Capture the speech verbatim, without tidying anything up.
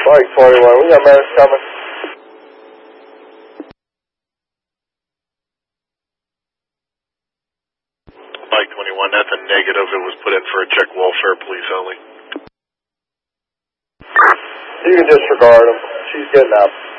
Mike twenty-one, we got medics coming. Mike twenty-one, that's a negative. It was put in for a check welfare, police only. You can disregard him. She's getting up.